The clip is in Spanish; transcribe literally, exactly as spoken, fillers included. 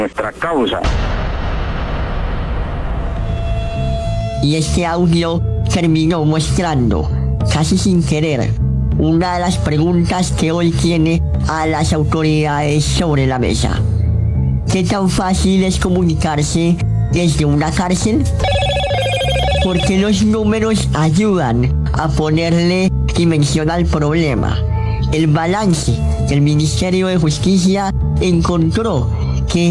nuestra causa. Y este audio terminó mostrando, casi sin querer, una de las preguntas que hoy tiene a las autoridades sobre la mesa. ¿Qué tan fácil es comunicarse desde una cárcel? Porque los números ayudan a ponerle dimensión al problema. El balance del Ministerio de Justicia encontró